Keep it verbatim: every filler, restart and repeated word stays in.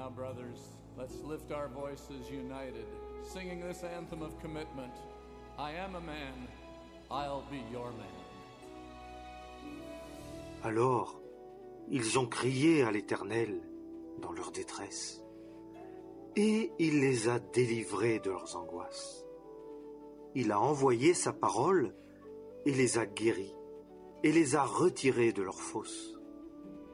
Now, brothers, let's lift our voices united, singing this anthem of commitment. I am a man, I'll be your man. Alors, ils ont crié à l'Éternel dans leur détresse, et il les a délivrés de leurs angoisses. Il a envoyé sa parole et les a guéris, et les a retirés de leurs fosses.